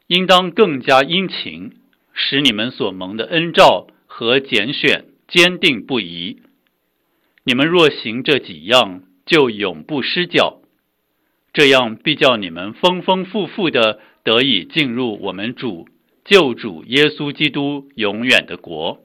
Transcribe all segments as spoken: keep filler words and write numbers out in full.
应当更加殷勤，使你们所蒙的恩召和拣选坚定不移。你们若行这几样，就永不失脚，这样必叫你们丰丰富富的得以进入我们主救主耶稣基督永远的国。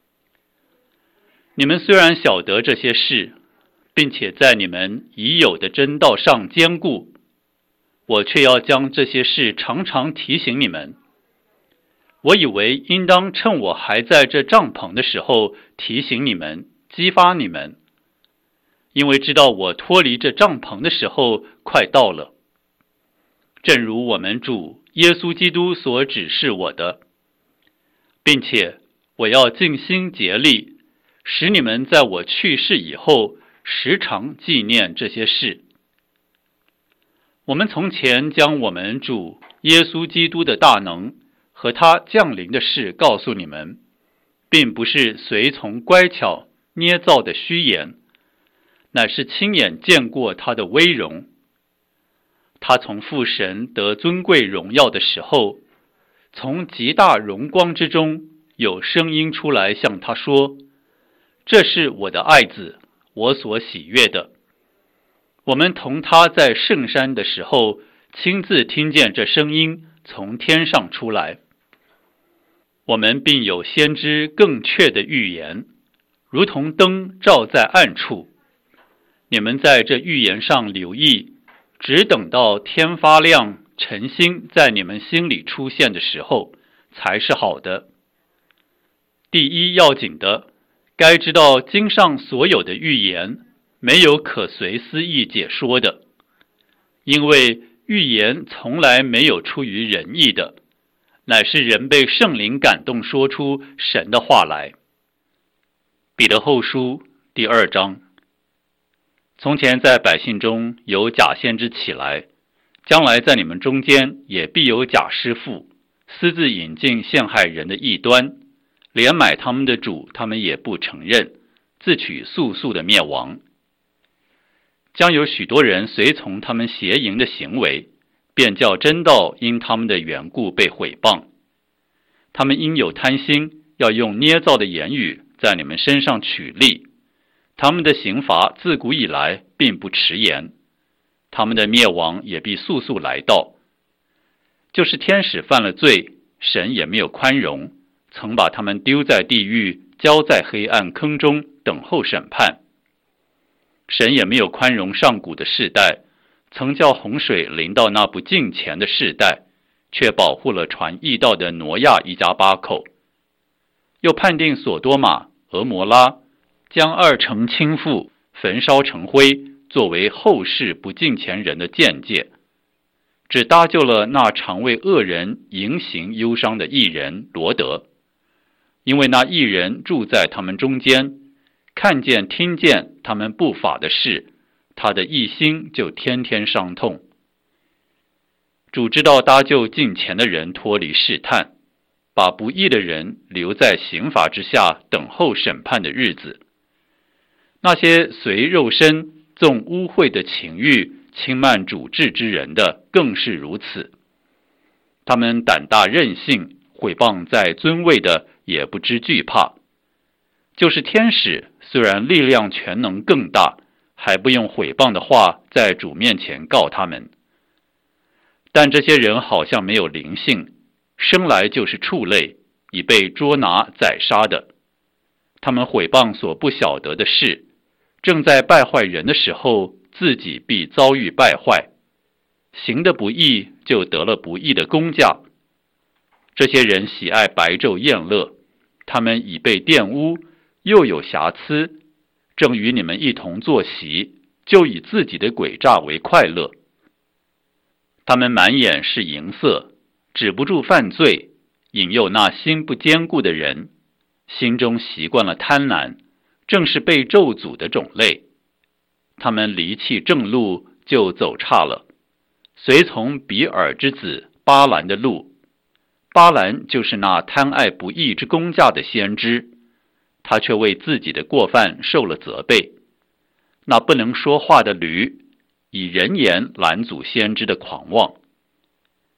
你们虽然晓得这些事，并且在你们已有的真道上坚固，我却要将这些事常常提醒你们。我以为应当趁我还在这帐篷的时候提醒你们，激发你们，因为知道我脱离这帐篷的时候快到了。正如我们主耶稣基督所指示我的，并且我要尽心竭力，使你们在我去世以后时常纪念这些事。我们从前将我们主耶稣基督的大能和他降临的事告诉你们，并不是随从乖巧捏造的虚言，乃是亲眼见过他的威荣。他从父神得尊贵荣耀的时候，从极大荣光之中有声音出来向他说，这是我的爱子，我所喜悦的。我们同他在圣山的时候，亲自听见这声音从天上出来。我们并有先知更确的预言，如同灯照在暗处。你们在这预言上留意，只等到天发亮，晨星在你们心里出现的时候，才是好的。第一要紧的，该知道经上所有的预言没有可随私意解说的，因为预言从来没有出于人意的，乃是人被圣灵感动说出神的话来。彼得后书第二章。从前在百姓中有假先知起来，将来在你们中间也必有假师傅，私自引进陷害人的异端，连买他们的主他们也不承认，自取速速的灭亡。将有许多人随从他们邪淫的行为，便叫真道因他们的缘故被毁谤。他们因有贪心，要用捏造的言语在你们身上取利。他们的刑罚自古以来并不迟延，他们的灭亡也必速速来到。就是天使犯了罪，神也没有宽容，曾把他们丢在地狱，交在黑暗坑中，等候审判。神也没有宽容上古的世代，曾叫洪水临到那不敬虔的世代，却保护了传义道的挪亚一家八口。又判定索多玛、俄摩拉，将二城倾覆，焚烧成灰，作为后世不敬虔人的鉴戒，只搭救了那常为恶人淫行忧伤的义人罗德，因为那义人住在他们中间，看见听见他们不法的事，他的义心就天天伤痛。主知道搭救敬虔的人脱离试探，把不义的人留在刑罚之下，等候审判的日子。那些随肉身纵污秽的情欲轻慢主治之人的更是如此。他们胆大任性，毁谤在尊位的也不知惧怕。就是天使虽然力量全能更大，还不用毁谤的话在主面前告他们。但这些人好像没有灵性，生来就是畜类，已被捉拿宰杀的。他们毁谤所不晓得的事，正在败坏人的时候，自己必遭遇败坏。行的不义，就得了不义的工价。这些人喜爱白昼宴乐，他们已被玷污，又有瑕疵，正与你们一同坐席，就以自己的诡诈为快乐。他们满眼是淫色，止不住犯罪，引诱那心不坚固的人，心中习惯了贪婪，正是被咒诅的种类。他们离弃正路，就走岔了，随从比尔之子巴兰的路。巴兰就是那贪爱不义之工价的先知，他却为自己的过犯受了责备。那不能说话的驴，以人言拦阻先知的狂妄。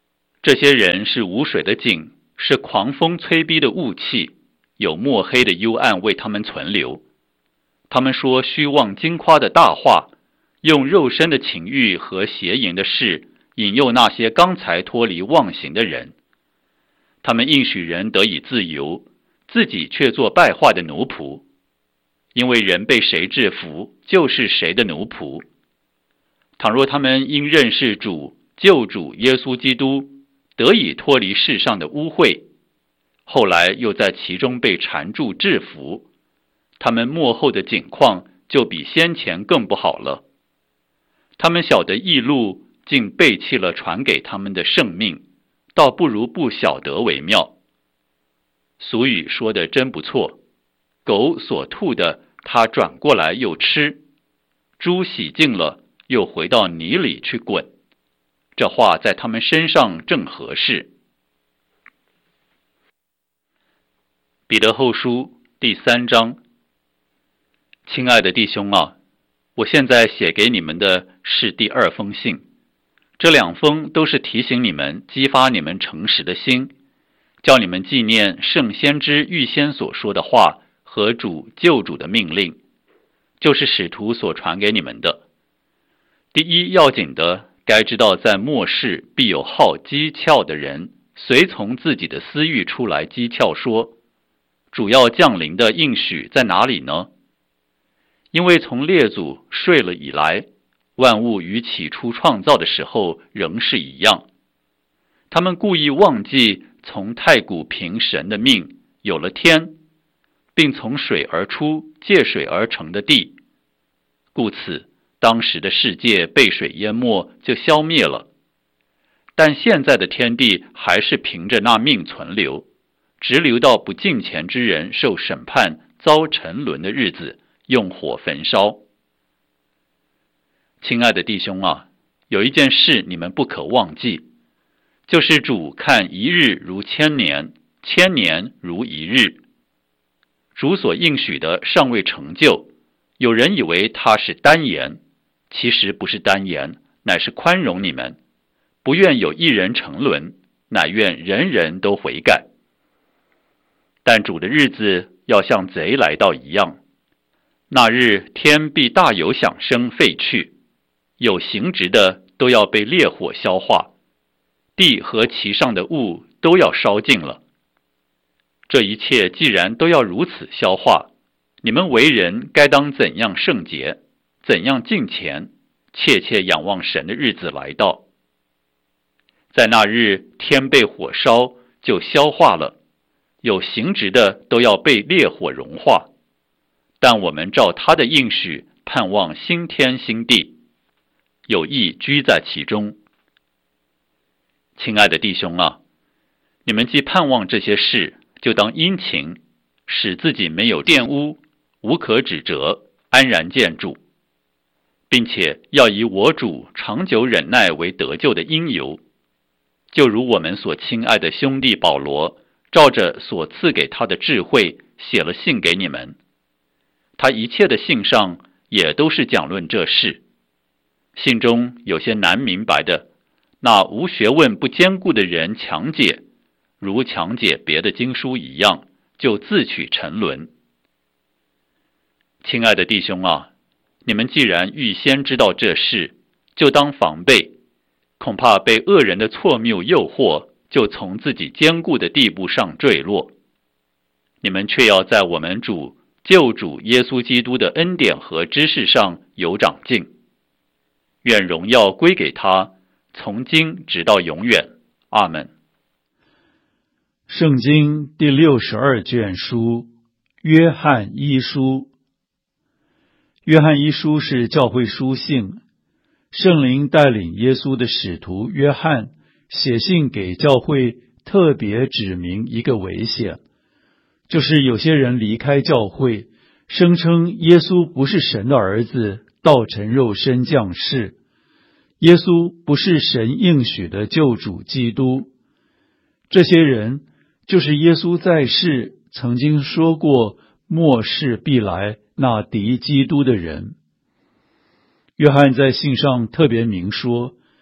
这些人是无水的井，是狂风催逼的雾气，有墨黑的幽暗为他们存留。他们说虚妄矜夸的大话，用肉身的情欲和邪淫的事引诱那些刚才脱离妄行的人。他们应许人得以自由，自己却做败坏的奴仆。因为人被谁制服，就是谁的奴仆。倘若他们因认识主救主耶稣基督，得以脱离世上的污秽，后来又在其中被缠住制服，他们末后的景况就比先前更不好了。他们晓得义路，竟背弃了传给他们的圣命，倒不如不晓得为妙。俗语说的真不错，狗所吐的，它转过来又吃；猪洗净了，又回到泥里去滚。这话在他们身上正合适。彼得后书第三章。亲爱的弟兄啊，我现在写给你们的是第二封信，这两封都是提醒你们，激发你们诚实的心，叫你们纪念圣先知预先所说的话和主救主的命令，就是使徒所传给你们的。第一要紧的，该知道在末世必有好讥诮的人，随从自己的私欲出来讥诮说，主要降临的应许在哪里呢？因为从列祖睡了以来，万物与起初创造的时候仍是一样。他们故意忘记从太古凭神的命有了天，并从水而出借水而成的地，故此当时的世界被水淹没，就消灭了。但现在的天地还是凭着那命存留，直留到不敬虔之人受审判遭沉沦的日子，用火焚烧。亲爱的弟兄啊，有一件事你们不可忘记，就是主看一日如千年，千年如一日。主所应许的尚未成就，有人以为他是单言，其实不是单言，乃是宽容你们，不愿有一人沉沦，乃愿人人都悔改。但主的日子要像贼来到一样，那日天必大有响声废去，有形质的都要被烈火消化，地和其上的物都要烧尽了。这一切既然都要如此消化，你们为人该当怎样圣洁，怎样敬虔，切切仰望神的日子来到。在那日天被火烧，就消化了，有形质的都要被烈火融化。但我们照他的应许，盼望新天新地，有义居在其中。亲爱的弟兄啊，你们既盼望这些事，就当殷勤，使自己没有玷污，无可指责，安然见主，并且要以我主长久忍耐为得救的因由。就如我们所亲爱的兄弟保罗，照着所赐给他的智慧，写了信给你们。他一切的信上也都是讲论这事。信中有些难明白的，那无学问不坚固的人强解，如强解别的经书一样，就自取沉沦。亲爱的弟兄啊，你们既然预先知道这事，就当防备，恐怕被恶人的错谬诱惑，就从自己坚固的地步上坠落。你们却要在我们主救主耶稣基督的恩典和知识上有长进。愿荣耀归给他，从今直到永远。阿们。 圣经第六十二卷书，约翰一书。约翰一书是教会书信，圣灵带领耶稣的使徒约翰写信给教会，特别指明一个危险，就是有些人离开教会，声称耶稣不是神的儿子，道成肉身降世，耶稣不是神应许的救主基督。这些人就是耶稣在世曾经说过末世必来那敌基督的人。约翰在信上特别明说，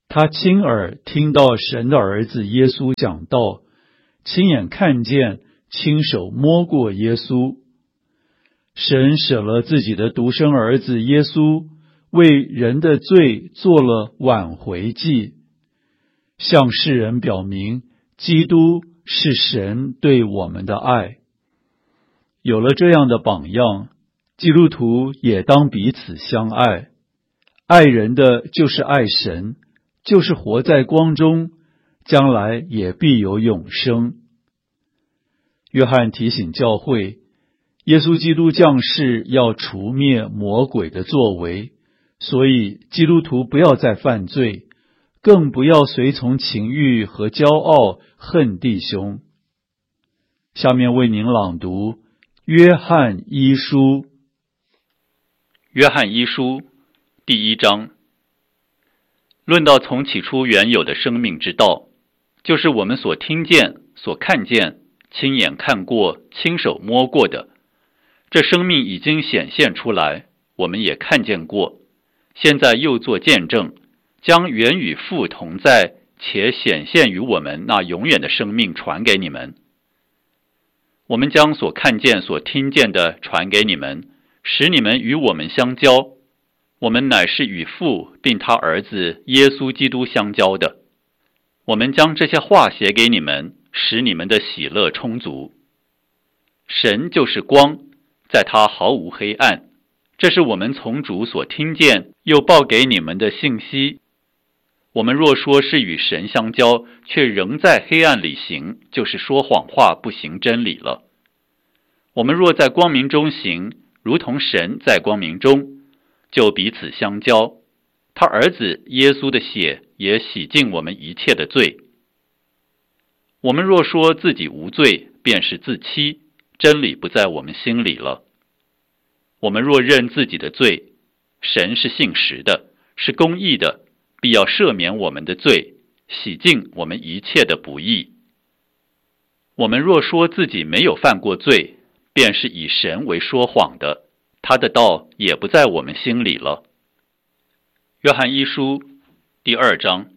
他亲耳听到神的儿子耶稣讲道，亲眼看见，亲手摸过耶稣。神舍了自己的独生儿子耶稣，为人的罪做了挽回祭，向世人表明基督是神对我们的爱。有了这样的榜样，基督徒也当彼此相爱。爱人的就是爱神，就是活在光中，将来也必有永生。约翰提醒教会，耶稣基督降世要除灭魔鬼的作为，所以基督徒不要再犯罪，更不要随从情欲和骄傲恨弟兄。下面为您朗读约翰一书。 约翰一书第一章，论到从起初原有的生命之道，就是我们所听见、所看见、亲眼看过、亲手摸过的。这生命已经显现出来，我们也看见过，现在又做见证，将原与父同在且显现于我们那永远的生命传给你们。我们将所看见、所听见的传给你们，使你们与我们相交。我们乃是与父并他儿子耶稣基督相交的。我们将这些话写给你们，使你们的喜乐充足。神就是光，在他毫无黑暗，这是我们从主所听见又报给你们的信息。我们若说是与神相交，却仍在黑暗里行，就是说谎话，不行真理了。我们若在光明中行，如同神在光明中，就彼此相交。他儿子耶稣的血也洗净我们一切的罪。我们若说自己无罪，便是自欺，真理不在我们心里了。我们若认自己的罪，神是信实的，是公义的，必要赦免我们的罪，洗净我们一切的不义。我们若说自己没有犯过罪，便是以神为说谎的，他的道也不在我们心里了。约翰一书第二章，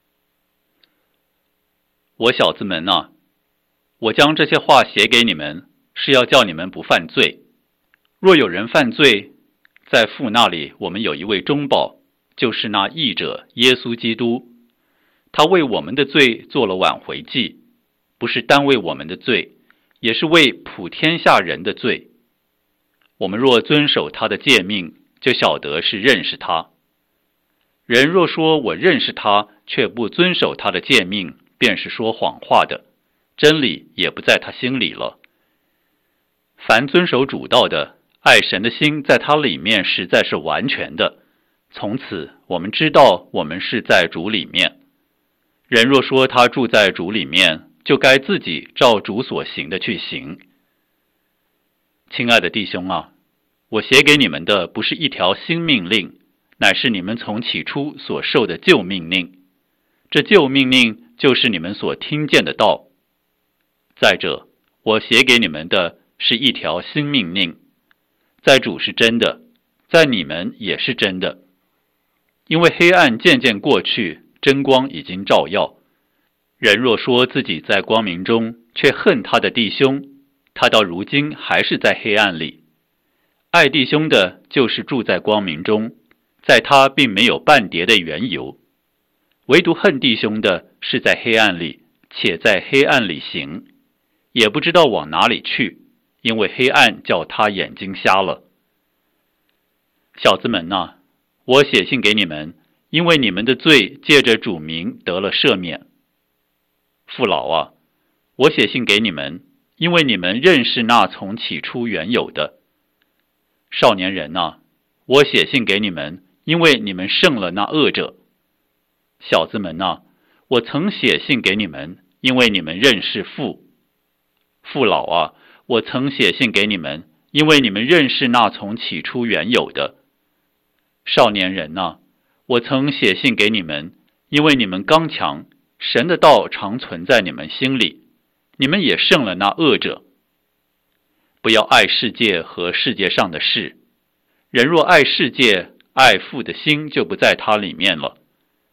我小子们啊，我将这些话写给你们，是要叫你们不犯罪。若有人犯罪，在父那里我们有一位中保，就是那义者耶稣基督。他为我们的罪做了挽回祭，不是单为我们的罪，也是为普天下人的罪。我们若遵守他的诫命，就晓得是认识他。人若说我认识他，却不遵守他的诫命，便是说谎话的，真理也不在他心里了。凡遵守主道的，爱神的心在他里面实在是完全的。从此我们知道我们是在主里面。人若说他住在主里面，就该自己照主所行的去行。亲爱的弟兄啊，我写给你们的不是一条新命令，乃是你们从起初所受的旧命令。这旧命令就是你们所听见的道。再者，我写给你们的是一条新命令，在主是真的，在你们也是真的。因为黑暗渐渐过去，真光已经照耀。人若说自己在光明中，却恨他的弟兄，他到如今还是在黑暗里。爱弟兄的，就是住在光明中，在他并没有半叠的缘由。唯独恨弟兄的，是在黑暗里，且在黑暗里行，也不知道往哪里去，因为黑暗叫他眼睛瞎了。小子们啊，我写信给你们，因为你们的罪借着主名得了赦免。父老啊，我写信给你们，因为你们认识那从起初原有的。少年人啊，我写信给你们，因为你们胜了那恶者。小子们啊，我曾写信给你们，因为你们认识父。父老啊，我曾写信给你们，因为你们认识那从起初原有的。少年人啊，我曾写信给你们，因为你们刚强，神的道常存在你们心里，你们也胜了那恶者。不要爱世界和世界上的事，人若爱世界，爱父的心就不在他里面了。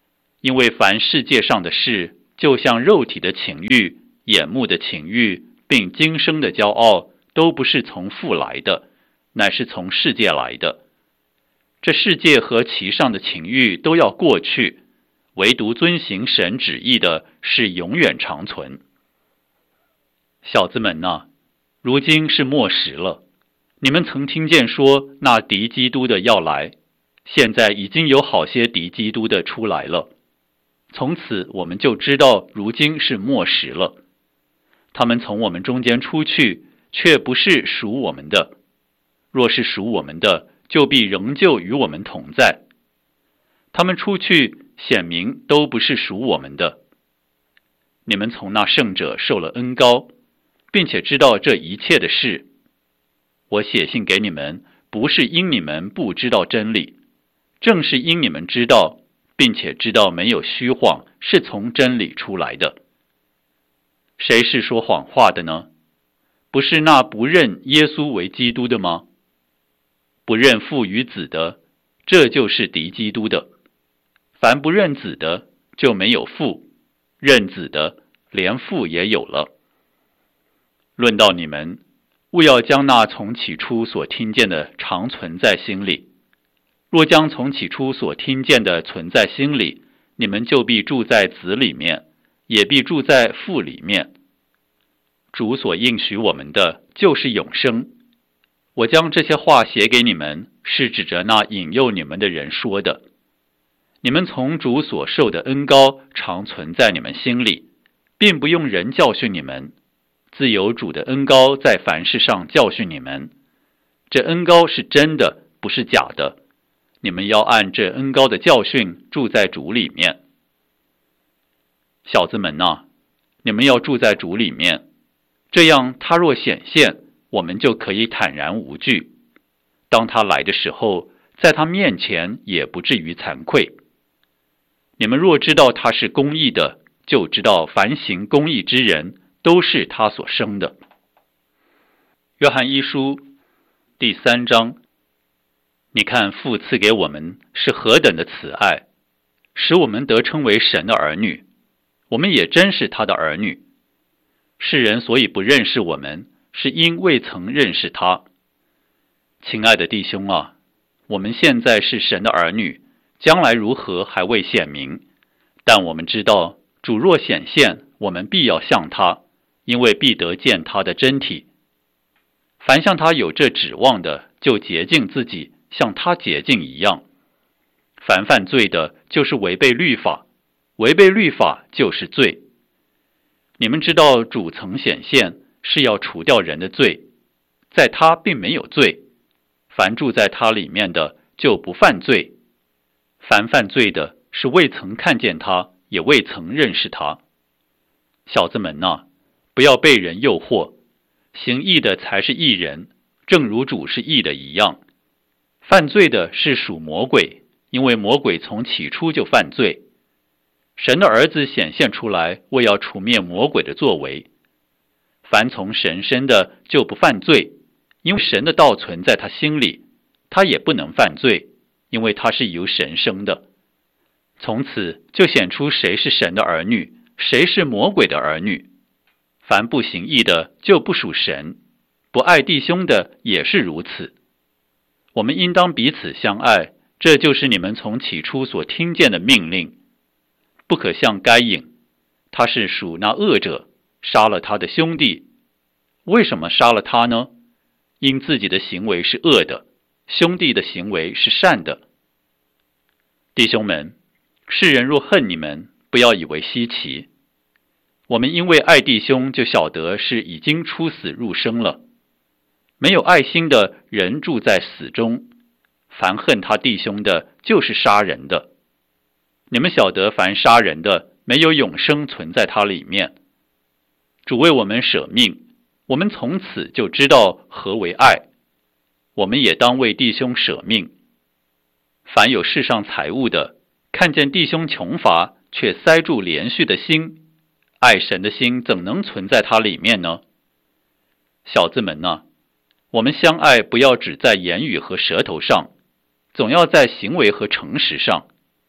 因为凡世界上的事，就像肉体的情欲、眼目的情欲，并今生的骄傲，都不是从父来的，乃是从世界来的。这世界和其上的情欲都要过去，唯独遵行神旨意的是永远长存。小子们哪，如今是末时了。你们曾听见说那敌基督的要来，现在已经有好些敌基督的出来了。从此我们就知道如今是末时了。他们从我们中间出去，却不是属我们的；若是属我们的，就必仍旧与我们同在。他们出去，显明都不是属我们的。你们从那圣者受了恩膏，并且知道这一切的事。我写信给你们，不是因你们不知道真理，正是因你们知道，并且知道没有虚谎，是从真理出来的。谁是说谎话的呢？不是那不认耶稣为基督的吗？不认父与子的，这就是敌基督的。凡不认子的，就没有父；认子的，连父也有了。论到你们，务要将那从起初所听见的常存在心里。若将从起初所听见的存在心里，你们就必住在子里面，也必住在父里面。主所应许我们的，就是永生。我将这些话写给你们，是指着那引诱你们的人说的。你们从主所受的恩膏常存在你们心里，并不用人教训你们，自有主的恩膏在凡事上教训你们。这恩膏是真的，不是假的。你们要按这恩膏的教训住在主里面。小子们哪，你们要住在主里面，这样他若显现，我们就可以坦然无惧。当他来的时候，在他面前也不至于惭愧。你们若知道他是公义的，就知道凡行公义之人都是他所生的。约翰一书第三章，你看父赐给我们是何等的慈爱，使我们得称为神的儿女，我们也真是他的儿女。世人所以不认识我们，是因未曾认识他。亲爱的弟兄啊，我们现在是神的儿女，将来如何还未显明，但我们知道主若显现，我们必要像他，因为必得见他的真体。凡像他有这指望的，就洁净自己，像他洁净一样。凡犯罪的，就是违背律法，违背律法就是罪。你们知道主曾显现，是要除掉人的罪，在他并没有罪。凡住在他里面的，就不犯罪。凡犯罪的，是未曾看见他，也未曾认识他。小子们哪，不要被人诱惑，行义的才是义人，正如主是义的一样。犯罪的是属魔鬼，因为魔鬼从起初就犯罪。神的儿子显现出来，为要除灭魔鬼的作为。凡从神生的就不犯罪，因为神的道存在他心里，他也不能犯罪，因为他是由神生的。从此就显出谁是神的儿女，谁是魔鬼的儿女。凡不行义的就不属神，不爱弟兄的也是如此。我们应当彼此相爱，这就是你们从起初所听见的命令。不可像该隐，他是属那恶者，杀了他的兄弟。为什么杀了他呢？因自己的行为是恶的，兄弟的行为是善的。弟兄们，世人若恨你们，不要以为稀奇。我们因为爱弟兄，就晓得是已经出死入生了。没有爱心的人住在死中，凡恨他弟兄的，就是杀人的。你们晓得，凡杀人的，没有永生存在他里面。主为我们舍命，我们从此就知道何为爱。我们也当为弟兄舍命。凡有世上财物的，看见弟兄穷乏，却塞住连续的心，爱神的心怎能存在他里面呢？小子们哪，我们相爱不要只在言语和舌头上，总要在行为和诚实上。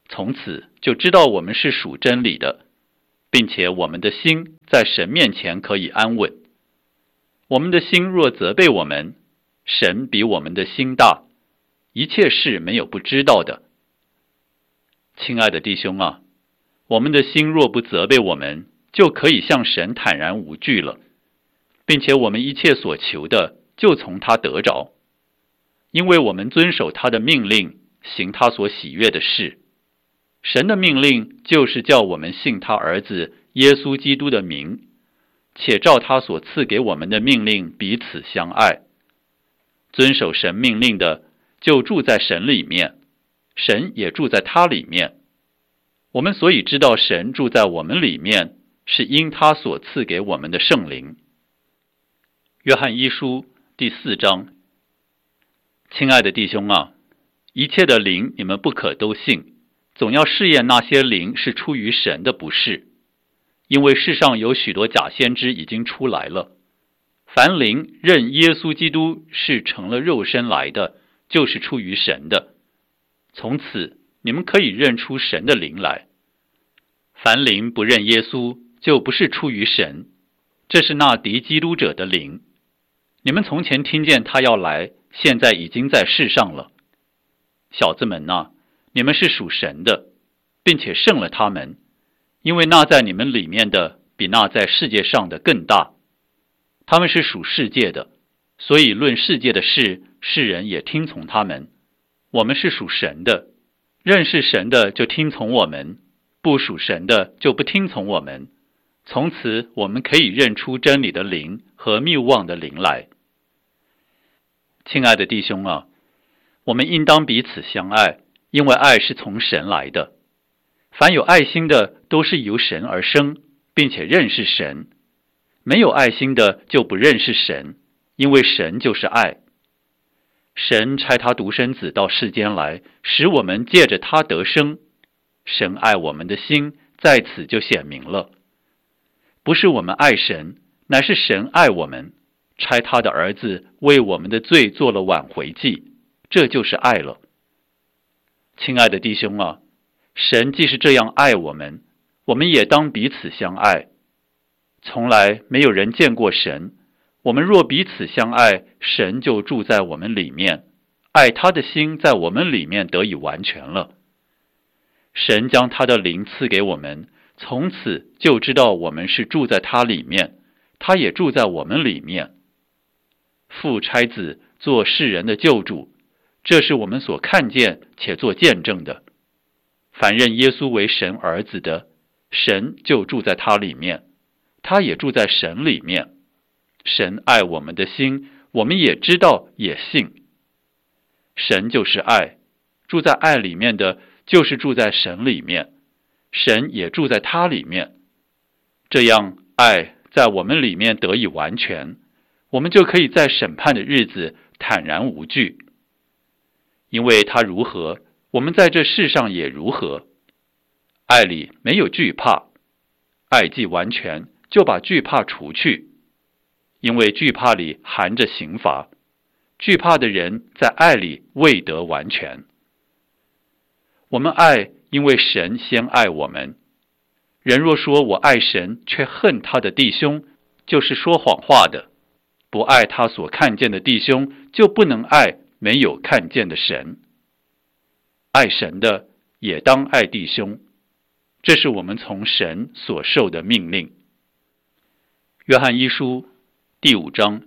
从此就知道我们是属真理的，并且我们的心在神面前可以安稳。我们的心若责备我们，神比我们的心大，一切事没有不知道的。亲爱的弟兄啊，我们的心若不责备我们，就可以向神坦然无惧了，并且我们一切所求的就从他得着，因为我们遵守他的命令，行他所喜悦的事。神的命令就是叫我们信他儿子耶稣基督的名，且照他所赐给我们的命令彼此相爱。遵守神命令的就住在神里面，神也住在他里面。我们所以知道神住在我们里面，是因他所赐给我们的圣灵。约翰一书第四章。亲爱的弟兄啊，一切的灵你们不可都信，总要试验那些灵是出于神的不是，因为世上有许多假先知已经出来了。凡灵认耶稣基督是成了肉身来的，就是出于神的。从此你们可以认出神的灵来。凡灵不认耶稣，就不是出于神，这是那敌基督者的灵。你们从前听见他要来，现在已经在世上了。小子们啊，你们是属神的，并且胜了他们，因为那在你们里面的比那在世界上的更大。他们是属世界的，所以论世界的事，世人也听从他们。我们是属神的，认识神的就听从我们，不属神的就不听从我们。从此我们可以认出真理的灵和谬妄的灵来。亲爱的弟兄啊，我们应当彼此相爱，因为爱是从神来的。凡有爱心的都是由神而生，并且认识神。没有爱心的就不认识神，因为神就是爱。神差他独生子到世间来，使我们借着他得生。神爱我们的心在此就显明了，不是我们爱神，乃是神爱我们，差他的儿子为我们的罪做了挽回祭，这就是爱了。亲爱的弟兄啊，神既是这样爱我们，我们也当彼此相爱。从来没有人见过神，我们若彼此相爱，神就住在我们里面，爱他的心在我们里面得以完全了。神将他的灵赐给我们，从此就知道我们是住在他里面，他也住在我们里面。父差子做世人的救主，这是我们所看见且做见证的。凡认耶稣为神儿子的，神就住在他里面，他也住在神里面。神爱我们的心，我们也知道也信。神就是爱，住在爱里面的就是住在神里面，神也住在他里面。这样爱在我们里面得以完全，我们就可以在审判的日子坦然无惧。因为他如何，我们在这世上也如何。爱里没有惧怕，爱既完全，就把惧怕除去。因为惧怕里含着刑罚，惧怕的人在爱里未得完全。我们爱，因为神先爱我们。人若说我爱神，却恨他的弟兄，就是说谎话的。不爱他所看见的弟兄，就不能爱没有看见的神。爱神的，也当爱弟兄。这是我们从神所受的命令。约翰一书第五章。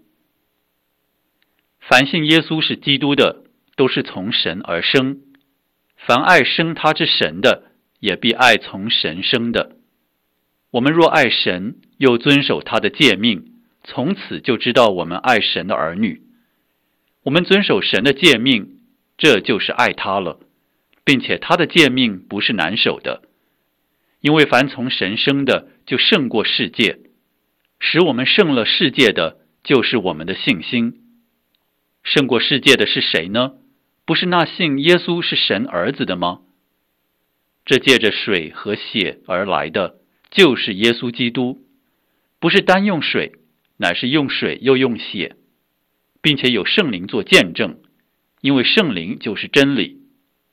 凡信耶稣是基督的，都是从神而生。凡爱生他之神的，也必爱从神生的。我们若爱神，又遵守他的诫命，从此就知道我们爱神的儿女。我们遵守神的诫命，这就是爱他了，并且他的诫命不是难守的。因为凡从神生的，就胜过世界。使我们胜了世界的，就是我们的信心。胜过世界的是谁呢？不是那信耶稣是神儿子的吗？这借着水和血而来的，就是耶稣基督，不是单用水，乃是用水又用血，并且有圣灵做见证，因为圣灵就是真理。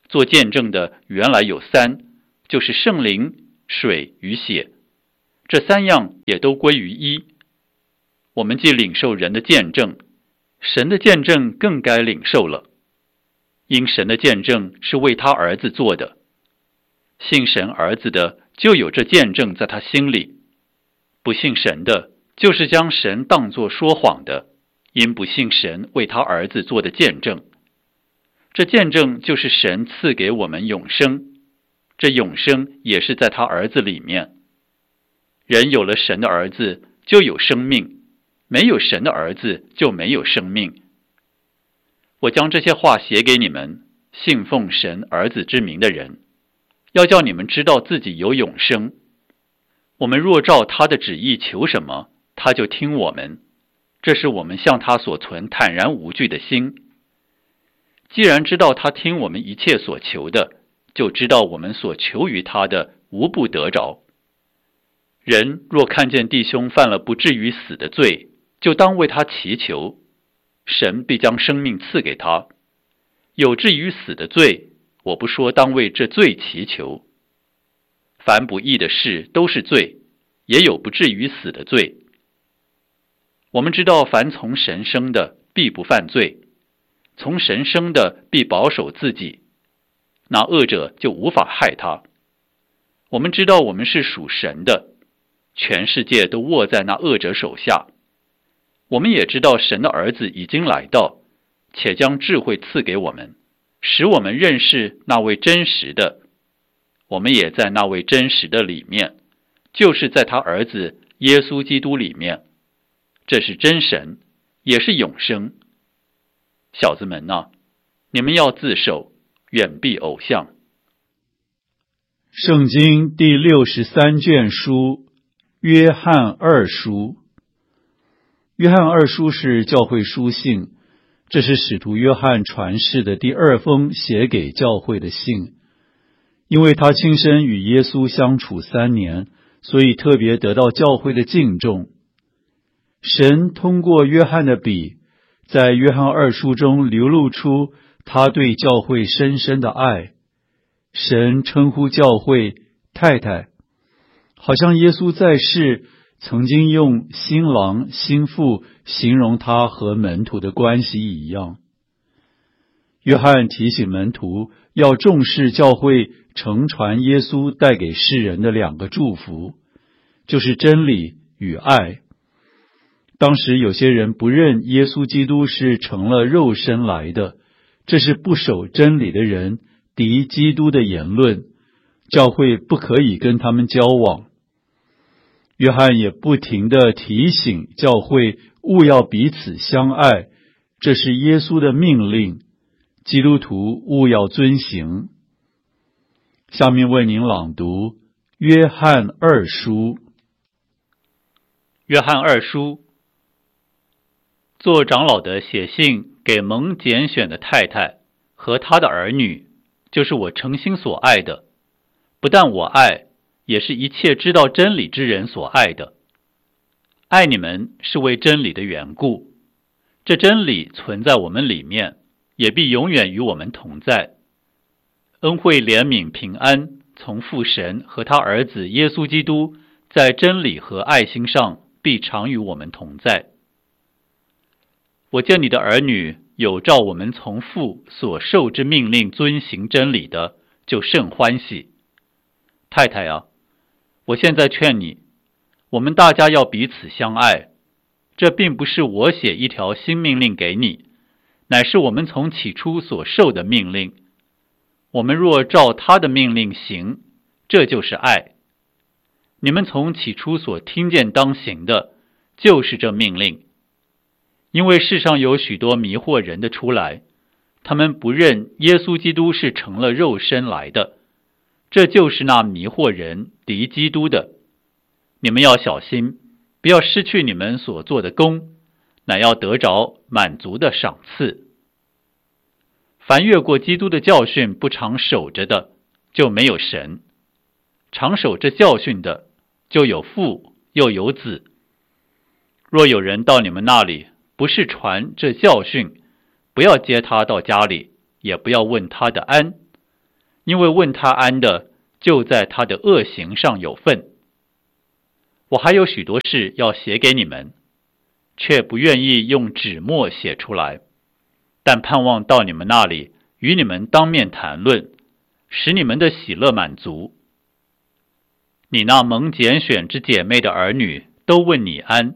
做见证的原来有三，就是圣灵、水与血，这三样也都归于一。我们既领受人的见证，神的见证更该领受了，因神的见证是为他儿子做的，信神儿子的就有这见证在他心里，不信神的就是将神当作说谎的，因不信神为他儿子做的见证。这见证就是神赐给我们永生，这永生也是在他儿子里面。人有了神的儿子就有生命，没有神的儿子就没有生命。我将这些话写给你们，信奉神儿子之名的人，要叫你们知道自己有永生。我们若照他的旨意求什么，他就听我们，这是我们向他所存坦然无惧的心。既然知道他听我们一切所求的，就知道我们所求于他的无不得着。人若看见弟兄犯了不至于死的罪，就当为他祈求，神必将生命赐给他。有至于死的罪，我不说当为这罪祈求。凡不义的事都是罪，也有不至于死的罪。我们知道凡从神生的必不犯罪，从神生的必保守自己，那恶者就无法害他。我们知道我们是属神的，全世界都握在那恶者手下。我们也知道神的儿子已经来到，且将智慧赐给我们，使我们认识那位真实的。我们也在那位真实的里面，就是在他儿子耶稣基督里面。这是真神，也是永生。小子们啊，你们要自守，远避偶像。 圣经第六十三卷书，约翰二书。约翰二书是教会书信，这是使徒约翰传世的第二封写给教会的信。因为他亲身与耶稣相处三年，所以特别得到教会的敬重。神通过约翰的笔，在约翰二书中流露出他对教会深深的爱。神称呼教会太太，好像耶稣在世曾经用新郎新妇形容他和门徒的关系一样。约翰提醒门徒要重视教会承传耶稣带给世人的两个祝福，就是真理与爱。当时有些人不认耶稣基督是成了肉身来的，这是不守真理的人敌基督的言论，教会不可以跟他们交往。约翰也不停地提醒教会务要彼此相爱，这是耶稣的命令，基督徒务要遵行。下面为您朗读约翰二书。 约翰二书，做长老的写信给蒙拣选的太太和他的儿女，就是我诚心所爱的，不但我爱，也是一切知道真理之人所爱的。爱你们是为真理的缘故，这真理存在我们里面，也必永远与我们同在。恩惠怜悯平安从父神和他儿子耶稣基督在真理和爱心上必常与我们同在。我见你的儿女有照我们从父所受之命令遵行真理的，就甚欢喜。太太啊，我现在劝你，我们大家要彼此相爱。这并不是我写一条新命令给你，乃是我们从起初所受的命令。我们若照他的命令行，这就是爱。你们从起初所听见当行的，就是这命令。因为世上有许多迷惑人的出来，他们不认耶稣基督是成了肉身来的，这就是那迷惑人敌基督的。你们要小心，不要失去你们所做的功，乃要得着满足的赏赐。凡越过基督的教训不常守着的，就没有神；常守这教训的，就有父又有子。若有人到你们那里，不是传这教训，不要接他到家里，也不要问他的安， 因为问他安的，就在他的恶行上有份。我还有许多事要写给你们，却不愿意用纸墨写出来，但盼望到你们那里，与你们当面谈论，使你们的喜乐满足。你那蒙拣选之姐妹的儿女都问你安。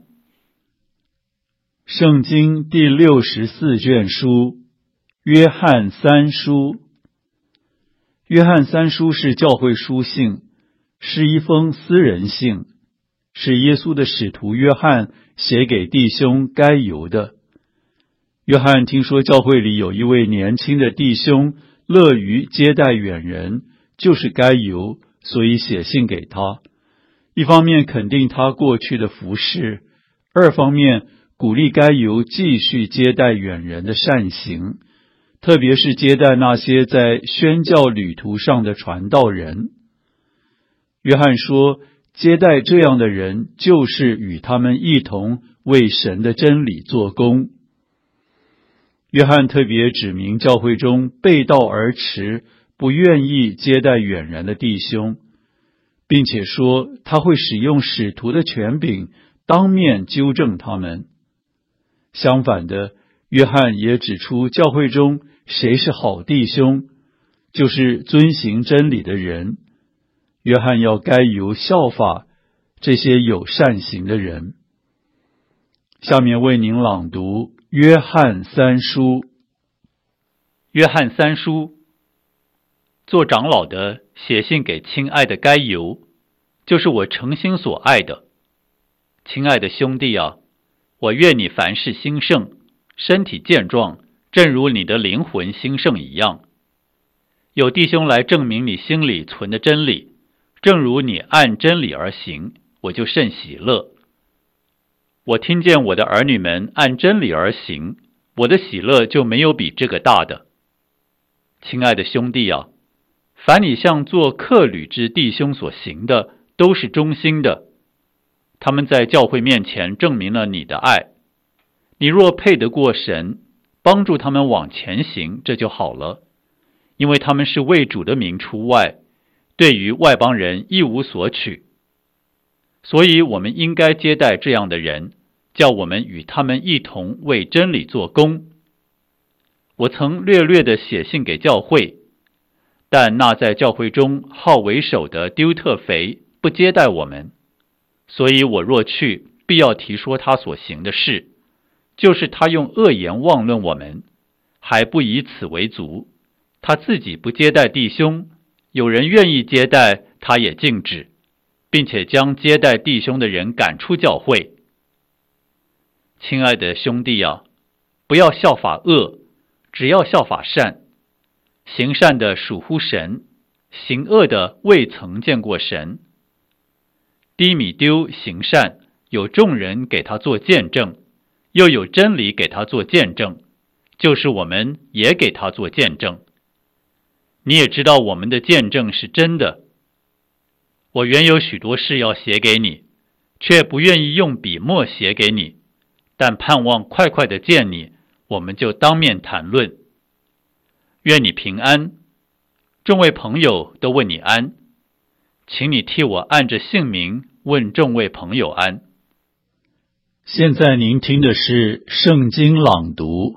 圣经第六十四卷书，约翰三书。约翰三书是教会书信，是一封私人信，是耶稣的使徒约翰写给弟兄该犹的。约翰听说教会里有一位年轻的弟兄乐于接待远人，就是该犹，所以写信给他，一方面肯定他过去的服事，二方面鼓励该犹继续接待远人的善行，特别是接待那些在宣教旅途上的传道人。约翰说，接待这样的人，就是与他们一同为神的真理做工。约翰特别指明教会中背道而驰、不愿意接待远人的弟兄，并且说他会使用使徒的权柄当面纠正他们。相反的，约翰也指出教会中谁是好弟兄，就是遵行真理的人。约翰要该由效法这些有善行的人。下面为您朗读约翰三书。 约翰三书，做长老的写信给亲爱的该犹，就是我诚心所爱的。亲爱的兄弟啊，我愿你凡事兴盛，身体健壮，正如你的灵魂兴盛一样。有弟兄来证明你心里存的真理，正如你按真理而行，我就甚喜乐。我听见我的儿女们按真理而行，我的喜乐就没有比这个大的。亲爱的兄弟啊，凡你向做客旅之弟兄所行的，都是忠心的。他们在教会面前证明了你的爱。你若配得过神，帮助他们往前行，这就好了。因为他们是为主的名出外，对于外邦人一无所取。所以我们应该接待这样的人，叫我们与他们一同为真理做工。我曾略略地写信给教会，但那在教会中好为首的丢特腓不接待我们，所以我若去，必要提说他所行的事，就是他用恶言妄论我们，还不以此为足。他自己不接待弟兄，有人愿意接待，他也禁止，并且将接待弟兄的人赶出教会。亲爱的兄弟啊，不要效法恶，只要效法善。行善的属乎神，行恶的未曾见过神。低米丢行善，有众人给他做见证，又有真理给他做见证，就是我们也给他做见证。你也知道我们的见证是真的。我原有许多事要写给你，却不愿意用笔墨写给你，但盼望快快的见你，我们就当面谈论。愿你平安。众位朋友都问你安，请你替我按着姓名问众位朋友安。 现在您听的是圣经朗读。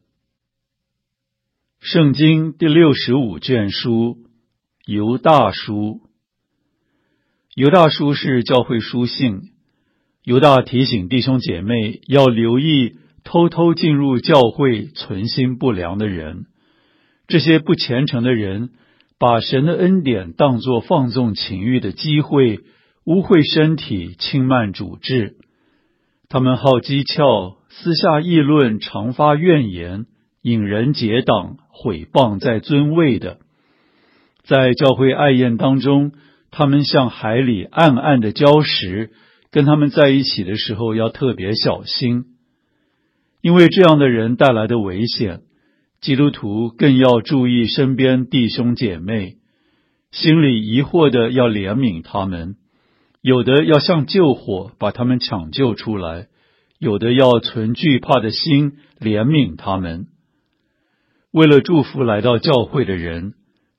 圣经第六十五卷书，犹大书。犹大书是教会书信，犹大提醒弟兄姐妹要留意偷偷进入教会存心不良的人。这些不虔诚的人把神的恩典当作放纵情欲的机会，污秽身体，轻慢主治。他们好讥诮，私下议论，常发怨言，引人结党，毁谤在尊位的。在教会爱宴当中，他们像海里暗暗的礁石，跟他们在一起的时候要特别小心。因为这样的人带来的危险，基督徒更要注意身边弟兄姐妹，心里疑惑的要怜悯他们，有的要像救火把他们抢救出来，有的要存惧怕的心怜悯他们。为了祝福来到教会的人，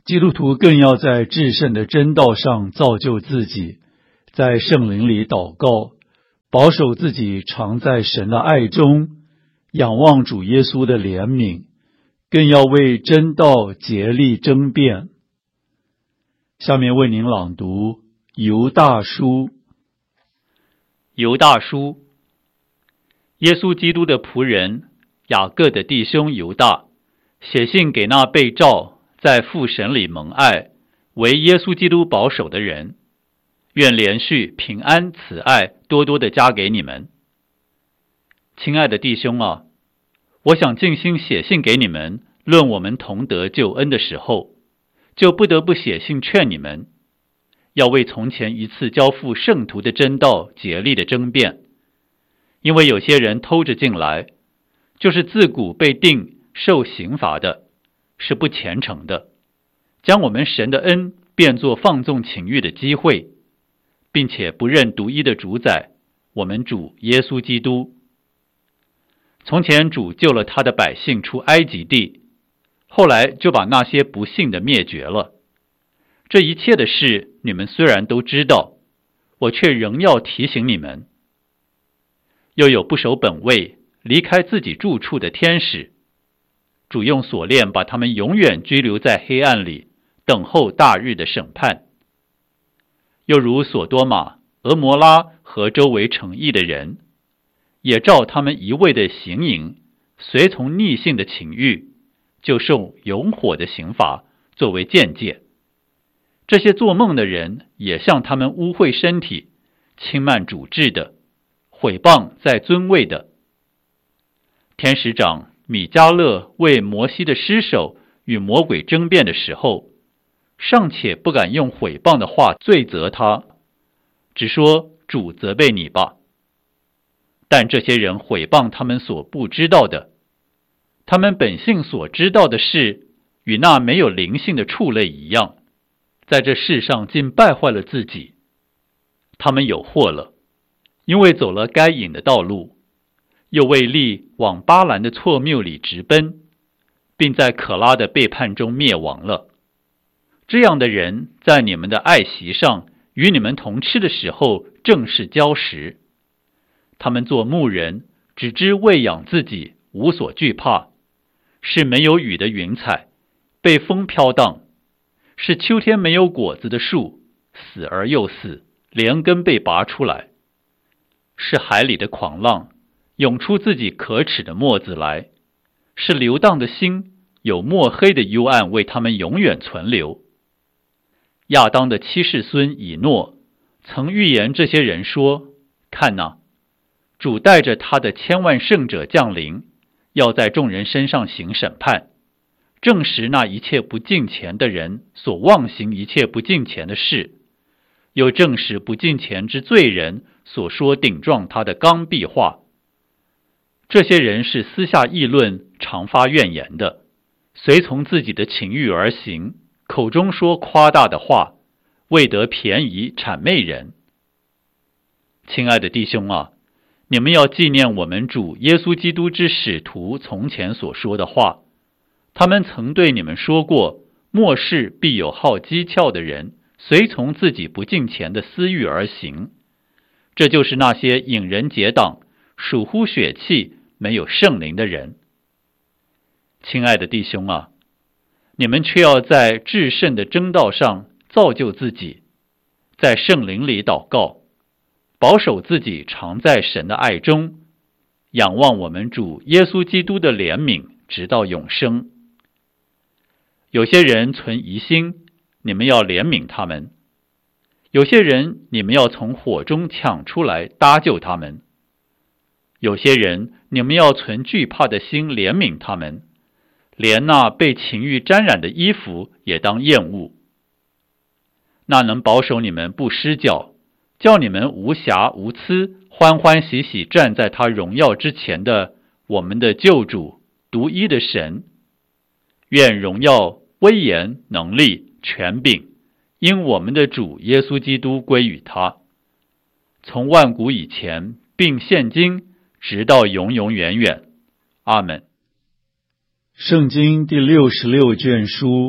基督徒更要在至圣的真道上造就自己，在圣灵里祷告，保守自己常在神的爱中，仰望主耶稣的怜悯，更要为真道竭力争辩。下面为您朗读犹大书。 犹大书，耶稣基督的仆人雅各的弟兄犹大，写信给那被召在父神里蒙爱，为耶稣基督保守的人，愿连续平安慈爱多多的加给你们。亲爱的弟兄啊，我想尽心写信给你们，论我们同得救恩的时候，就不得不写信劝你们，要为从前一次交付圣徒的真道竭力的争辩。因为有些人偷着进来，就是自古被定受刑罚的，是不虔诚的，将我们神的恩变作放纵情欲的机会，并且不认独一的主宰，我们主耶稣基督。从前主救了他的百姓出埃及地，后来就把那些不信的灭绝了。这一切的事你们虽然都知道，我却仍要提醒你们。又有不守本位离开自己住处的天使，主用锁链把他们永远拘留在黑暗里，等候大日的审判。又如索多玛、俄摩拉和周围城邑的人，也照他们一味的行淫，随从逆性的情欲，就受永火的刑罚作为鉴戒。这些做梦的人也像他们污秽身体、轻慢主治的、毁谤在尊位的。天使长米迦勒为摩西的尸首与魔鬼争辩的时候，尚且不敢用毁谤的话罪责他，只说主责备你吧。但这些人毁谤他们所不知道的，他们本性所知道的事，与那没有灵性的畜类一样，在这世上竟败坏了自己。他们有祸了，因为走了该隐的道路，又为利往巴兰的错谬里直奔，并在可拉的背叛中灭亡了。这样的人在你们的爱席上与你们同吃的时候正是礁石。他们做牧人，只知喂养自己，无所惧怕，是没有雨的云彩，被风飘荡，是秋天没有果子的树，死而又死，连根被拔出来，是海里的狂浪，涌出自己可耻的沫子来，是流荡的心，有墨黑的幽暗为他们永远存留。亚当的七世孙以诺曾预言这些人说，看哪，主带着他的千万圣者降临，要在众人身上行审判，证实那一切不敬虔的人所妄行一切不敬虔的事，又证实不敬虔之罪人所说顶撞他的刚愎话。这些人是私下议论，常发怨言的，随从自己的情欲而行，口中说夸大的话，为得便宜谄媚人。亲爱的弟兄啊，你们要纪念我们主耶稣基督之使徒从前所说的话，他们曾对你们说过，末世必有好讥诮的人，随从自己不敬虔的私欲而行。这就是那些引人结党、属乎血气、没有圣灵的人。亲爱的弟兄啊，你们却要在至圣的真道上造就自己，在圣灵里祷告，保守自己常在神的爱中，仰望我们主耶稣基督的怜悯，直到永生。有些人存疑心，你们要怜悯他们；有些人你们要从火中抢出来搭救他们；有些人你们要存惧怕的心怜悯他们，连那被情欲沾染的衣服也当厌恶。那能保守你们不失脚，叫你们无瑕无疵，欢欢喜喜站在他荣耀之前的我们的救主独一的神，愿荣耀、威严、能力、权柄因我们的主耶稣基督归于他，从万古以前并现今直到永永远远。阿们。 圣经第六十六卷书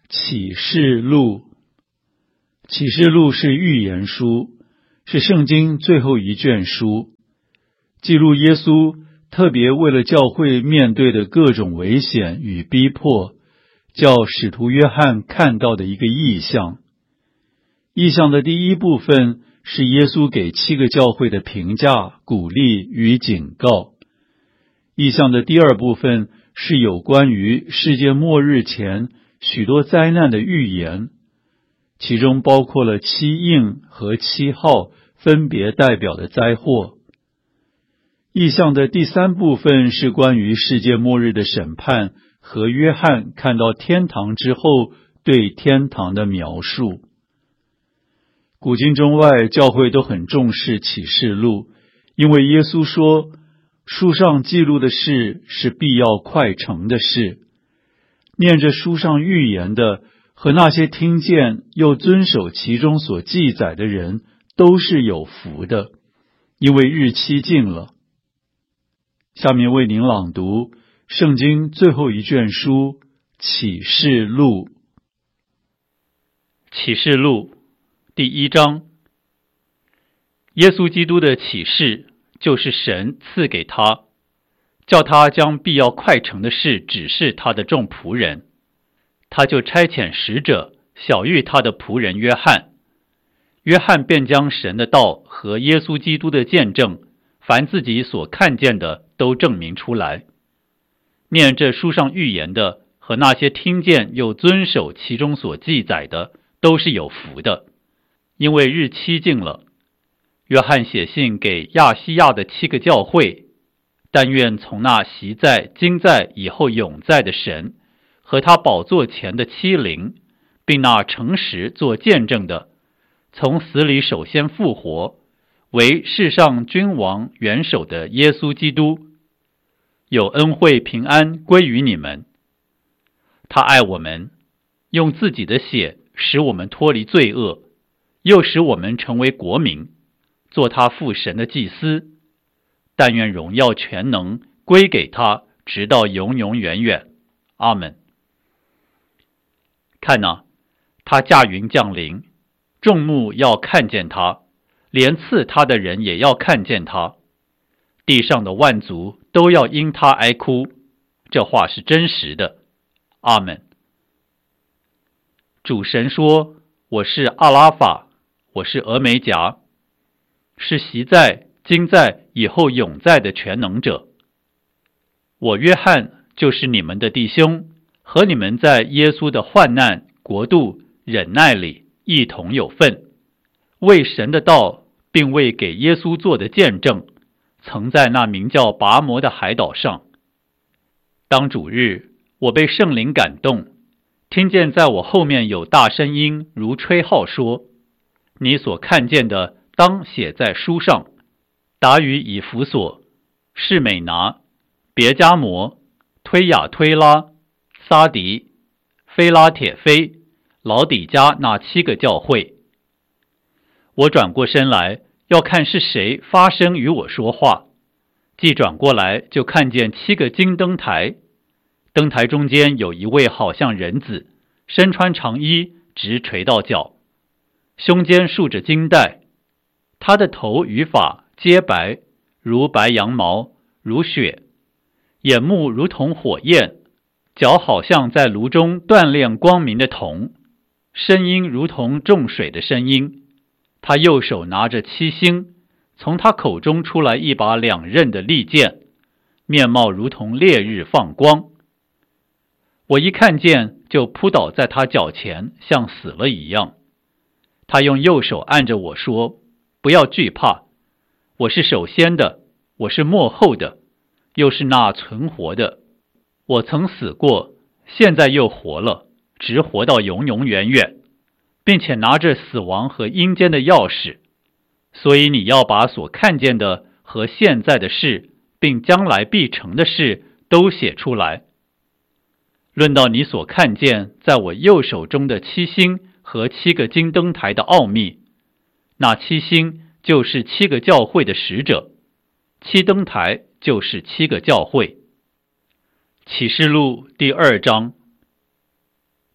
启示录。启示录是预言书，是圣经最后一卷书，记录耶稣特别为了教会面对的各种危险与逼迫，叫使徒约翰看到的一个异象。异象的第一部分是耶稣给七个教会的评价、鼓励与警告。异象的第二部分是有关于世界末日前许多灾难的预言，其中包括了七印和七号分别代表的灾祸。异象的第三部分是关于世界末日的审判和约翰看到天堂之后对天堂的描述。古今中外教会都很重视启示录，因为耶稣说，书上记录的事是必要快成的事。念着书上预言的和那些听见又遵守其中所记载的人都是有福的，因为日期近了。下面为您朗读圣经最后一卷书启示录。 启示录第一章。耶稣基督的启示就是神赐给他，叫他将必要快成的事指示他的众仆人。他就差遣使者晓谕他的仆人约翰，约翰便将神的道和耶稣基督的见证，凡自己所看见的都证明出来。念这书上预言的和那些听见又遵守其中所记载的都是有福的，因为日期近了。约翰写信给亚细亚的七个教会，但愿从那习在、今在、以后永在的神和他宝座前的七灵，并那诚实做见证的，从死里首先复活，为世上君王元首的耶稣基督，有恩惠平安归于你们。他爱我们，用自己的血使我们脱离罪恶，又使我们成为国民，做他父神的祭司。但愿荣耀全能归给他，直到永永远远。阿们。看哪，他驾云降临，众目要看见他，连刺他的人也要看见他。地上的万族都要因他哀哭。这话是真实的。阿们。主神说，我是阿拉法，我是俄梅戛，是习在、今在、以后永在的全能者。我约翰就是你们的弟兄，和你们在耶稣的患难、国度、忍耐里一同有份，为神的道并为给耶稣做的见证，曾在那名叫拔摩的海岛上。当主日，我被圣灵感动，听见在我后面有大声音如吹号说，你所看见的当写在书上，达于以弗所、士美拿、别迦摩、推雅推拉、撒迪、菲拉铁菲、老底嘉那七个教会。我转过身来，要看是谁发声与我说话，既转过来，就看见七个金灯台，灯台中间有一位好像人子，身穿长衣，直垂到脚，胸间束着金带，他的头与发皆白，如白羊毛，如雪，眼目如同火焰，脚好像在炉中锻炼光明的铜，声音如同众水的声音。他右手拿着七星，从他口中出来一把两刃的利剑，面貌如同烈日放光。我一看见，就扑倒在他脚前，像死了一样。他用右手按着我说，不要惧怕，我是首先的，我是末后的，又是那存活的。我曾死过，现在又活了，直活到永永远远，并且拿着死亡和阴间的钥匙。所以你要把所看见的和现在的事，并将来必成的事都写出来。论到你所看见在我右手中的七星和七个金灯台的奥秘，那七星就是七个教会的使者，七灯台就是七个教会。启示录第二章。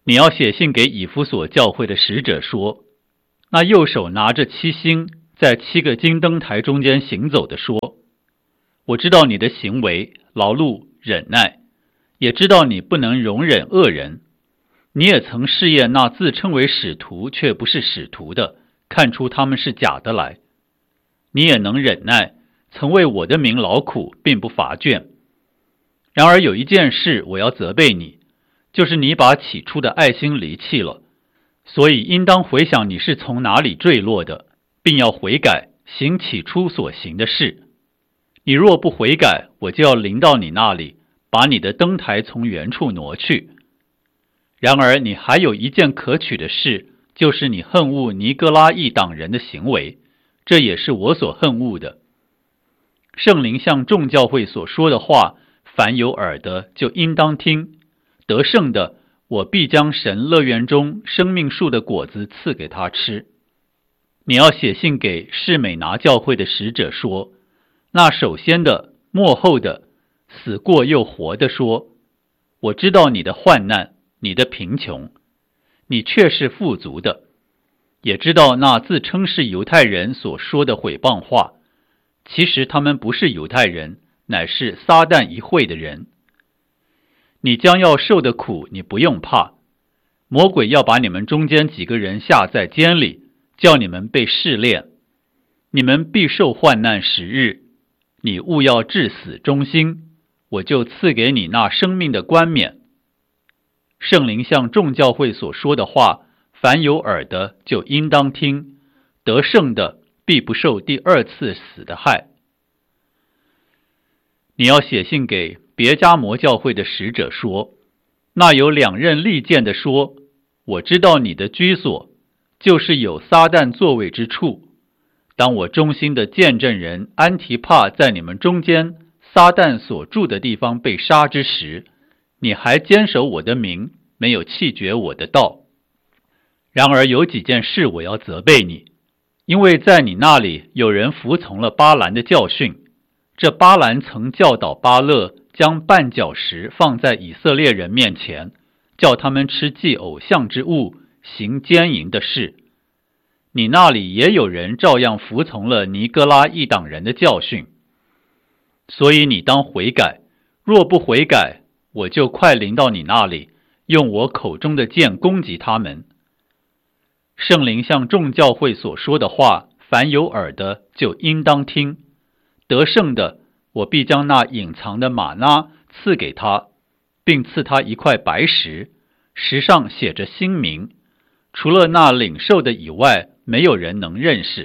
你要写信给以弗所教会的使者说，那右手拿着七星，在七个金灯台中间行走的说，我知道你的行为、劳碌、忍耐，也知道你不能容忍恶人。你也曾试验那自称为使徒却不是使徒的，看出他们是假的来。你也能忍耐，曾为我的名劳苦，并不乏倦。然而有一件事我要责备你，就是你把起初的爱心离弃了，所以应当回想你是从哪里坠落的，并要悔改，行起初所行的事。你若不悔改，我就要临到你那里，把你的灯台从原处挪去。然而你还有一件可取的事，就是你恨恶尼哥拉一党人的行为，这也是我所恨恶的。圣灵向众教会所说的话，凡有耳的就应当听。得胜的，我必将神乐园中生命树的果子赐给他吃。你要写信给士美拿教会的使者说，那首先的、末后的、死过又活的说，我知道你的患难，你的贫穷，你却是富足的，也知道那自称是犹太人所说的毁谤话，其实他们不是犹太人，乃是撒旦一会的人。你将要受的苦，你不用怕。魔鬼要把你们中间几个人下在监里，叫你们被试炼。你们必受患难十日，你务要至死忠心，我就赐给你那生命的冠冕。圣灵向众教会所说的话，凡有耳的就应当听。得胜的必不受第二次死的害。你要写信给别迦摩教会的使者说，那有两刃利剑的说，我知道你的居所，就是有撒旦座位之处。当我忠心的见证人安提帕在你们中间撒旦所住的地方被杀之时，你还坚守我的名，没有弃绝我的道。然而有几件事我要责备你，因为在你那里有人服从了巴兰的教训。这巴兰曾教导巴勒将绊脚石放在以色列人面前，叫他们吃祭偶像之物，行奸淫的事。你那里也有人照样服从了尼哥拉一党人的教训。所以你当悔改，若不悔改，我就快临到你那里，用我口中的剑攻击他们。圣灵向众教会所说的话，凡有耳的就应当听。得胜的，我必将那隐藏的玛纳赐给他，并赐他一块白石，石上写着新名，除了那领受的以外，没有人能认识。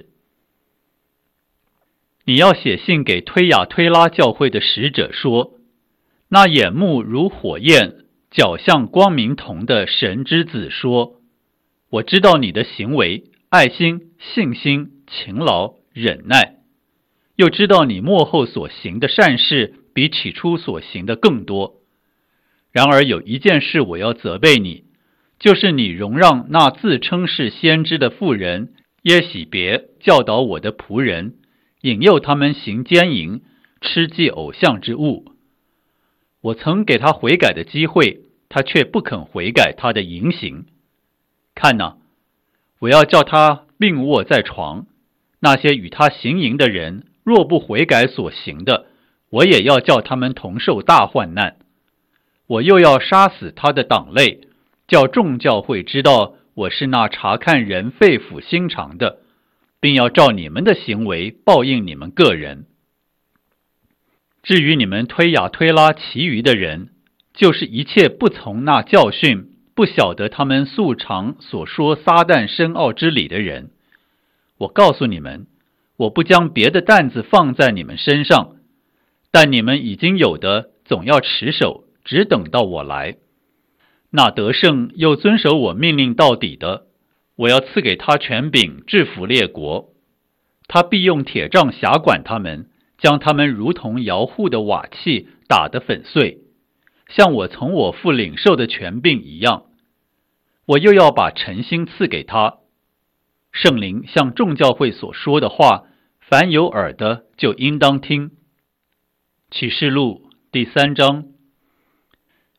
你要写信给推雅推拉教会的使者说，那眼目如火焰，脚像光明铜的神之子说，我知道你的行为、爱心、信心、勤劳、忍耐，又知道你末后所行的善事比起初所行的更多。然而有一件事我要责备你，就是你容让那自称是先知的妇人耶洗别教导我的仆人，引诱他们行奸淫，吃祭偶像之物。我曾给他悔改的机会，他却不肯悔改他的淫行。看哪，我要叫他病卧在床，那些与他行淫的人若不悔改所行的，我也要叫他们同受大患难。我又要杀死他的党类，叫众教会知道我是那查看人肺腑心肠的，并要照你们的行为报应你们个人。至于你们推雅推拉其余的人，就是一切不从那教训，不晓得他们素常所说撒旦深奥之理的人，我告诉你们，我不将别的担子放在你们身上，但你们已经有的总要持守，只等到我来。那得胜又遵守我命令到底的，我要赐给他权柄制服列国。他必用铁杖辖管他们，将他们如同摇户的瓦器打得粉碎，像我从我父领受的权柄一样。我又要把诚心赐给他。圣灵向众教会所说的话，凡有耳的就应当听。启示录第三章。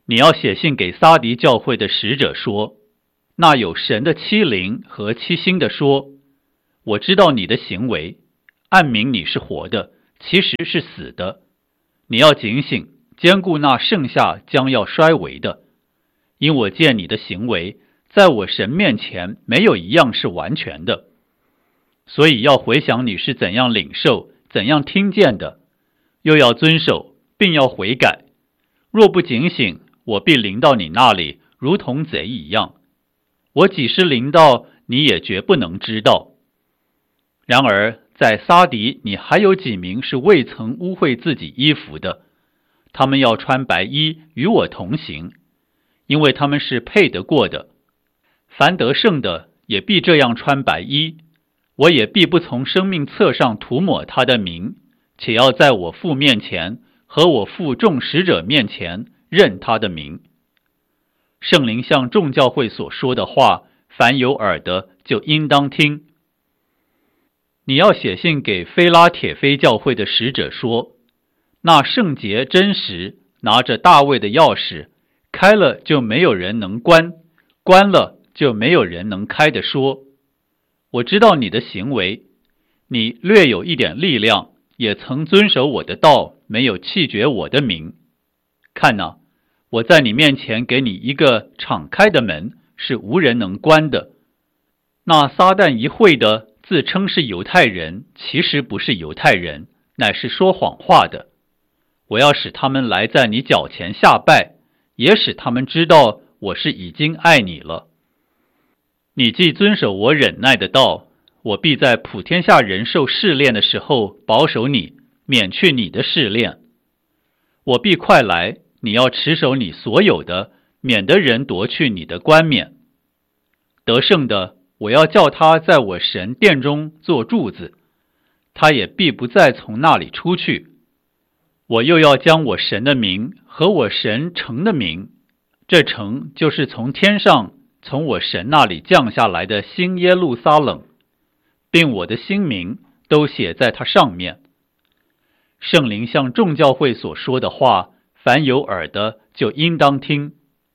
你要写信给撒狄教会的使者说，那有神的七灵和七星的说，我知道你的行为，暗明你是活的，其实是死的。你要警醒，兼顾那剩下将要衰微的，因我见你的行为，在我神面前没有一样是完全的。所以要回想你是怎样领受，怎样听见的，又要遵守，并要悔改。若不警醒，我必临到你那里，如同贼一样。我几时临到，你也绝不能知道。然而在撒狄，你还有几名是未曾污秽自己衣服的，他们要穿白衣与我同行，因为他们是配得过的。凡得胜的也必这样穿白衣，我也必不从生命册上涂抹他的名，且要在我父面前和我父众使者面前认他的名。圣灵向众教会所说的话，凡有耳的就应当听。你要写信给非拉铁非教会的使者说，那圣洁真实拿着大卫的钥匙，开了就没有人能关，关了就没有人能开的说，我知道你的行为，你略有一点力量，也曾遵守我的道，没有弃绝我的名。看哪，我在你面前给你一个敞开的门，是无人能关的。那撒旦一会的自称是犹太人，其实不是犹太人，乃是说谎话的。我要使他们来在你脚前下拜，也使他们知道我是已经爱你了。你既遵守我忍耐的道，我必在普天下人受试炼的时候保守你，免去你的试炼。我必快来，你要持守你所有的，免得人夺去你的冠冕。得胜的，我要叫他在我神殿中做柱子，他也必不再从那里出去。我又要将我神的名和我神城的名，这城就是从天上从我神那里降下来的新耶路撒冷，并我的新名都写在它上面。圣灵向众教会所说的话，凡有耳的就应当听。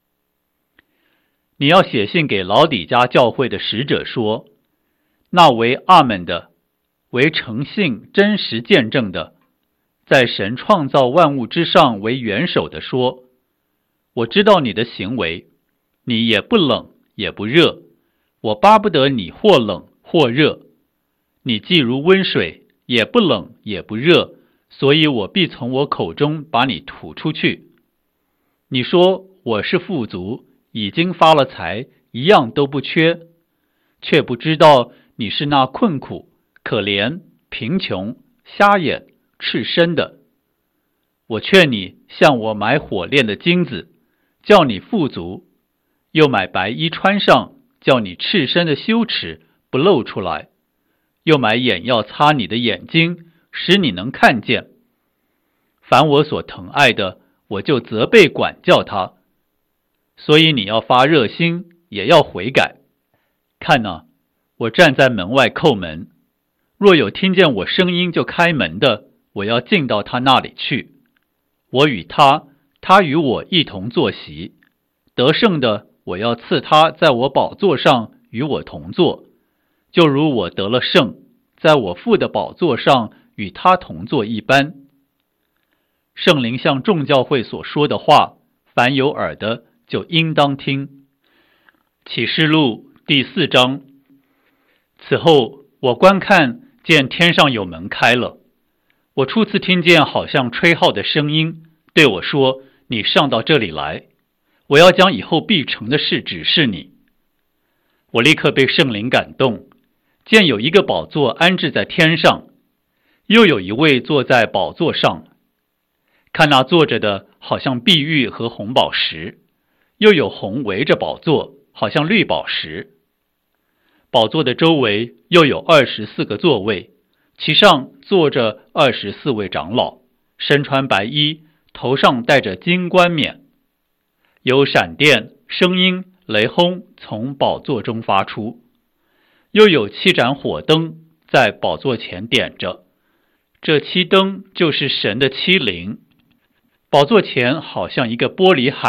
你要写信给老底嘉教会的使者说，那为阿们的，为诚信真实见证的，在神创造万物之上为元首的说，我知道你的行为，你也不冷也不热，我巴不得你或冷或热。你既如温水，也不冷也不热，所以我必从我口中把你吐出去。你说我是富足，已经发了财，一样都不缺，却不知道你是那困苦、可怜、贫穷、瞎眼、赤身的。我劝你向我买火炼的金子，叫你富足，又买白衣穿上，叫你赤身的羞耻不露出来，又买眼药擦你的眼睛，使你能看见。凡我所疼爱的，我就责备管教他。所以你要发热心，也要悔改。看哪，我站在门外叩门，若有听见我声音就开门的，我要进到他那里去。我与他，他与我一同坐席。得胜的，我要赐他在我宝座上与我同坐，就如我得了胜，在我父的宝座上与他同坐一般。圣灵向众教会所说的话，凡有耳的就应当听。启示录第四章。此后我观看，见天上有门开了，我初次听见好像吹号的声音，对我说，你上到这里来，我要将以后必成的事指示你。我立刻被圣灵感动，见有一个宝座安置在天上，又有一位坐在宝座上，看那坐着的好像碧玉和红宝石，又有红围着宝座，好像绿宝石。宝座的周围又有二十四个座位，其上坐着二十四位长老，身穿白衣，头上戴着金冠冕。有闪电、声音、雷轰从宝座中发出，又有七盏火灯在宝座前点着，这七灯就是神的七灵。宝座前好像一个玻璃海，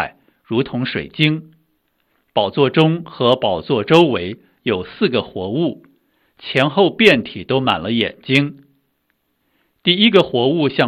如同水晶。宝座中和宝座周围有四个活物，前后遍体都满了眼睛。第一个活物像